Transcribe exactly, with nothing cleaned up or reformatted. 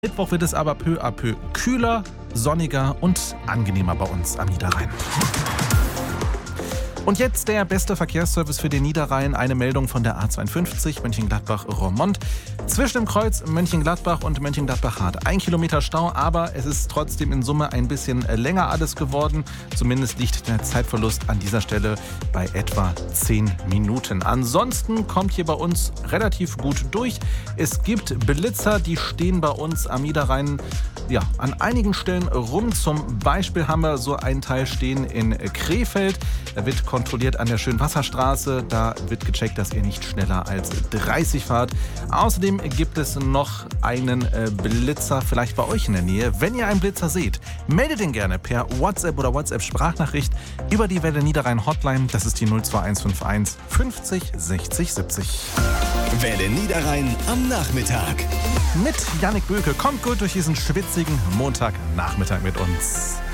Mittwoch wird es aber peu à peu kühler, sonniger und angenehmer bei uns am Niederrhein. Und jetzt der beste Verkehrsservice für den Niederrhein. Eine Meldung von der A zweiundfünfzig Mönchengladbach-Roermond. Zwischen dem Kreuz Mönchengladbach und Mönchengladbach-Hart ein Kilometer Stau, aber es ist trotzdem in Summe ein bisschen länger alles geworden. Zumindest liegt der Zeitverlust an dieser Stelle bei etwa zehn Minuten. Ansonsten kommt hier bei uns relativ gut durch. Es gibt Blitzer, die stehen bei uns am Niederrhein ja, an einigen Stellen rum. Zum Beispiel haben wir so einen Teil stehen in Krefeld. Da wird kontrolliert an der Schönwasserstraße. Da wird gecheckt, dass ihr nicht schneller als dreißig fahrt. Außerdem gibt es noch einen äh, Blitzer vielleicht bei euch in der Nähe. Wenn ihr einen Blitzer seht, meldet ihn gerne per WhatsApp oder WhatsApp-Sprachnachricht über die Welle Niederrhein Hotline. Das ist die null zwei eins fünf eins fünfzig sechzig siebzig. Welle Niederrhein am Nachmittag. Mit Jannik Böke. Kommt gut durch diesen schwitzigen Montagnachmittag mit uns.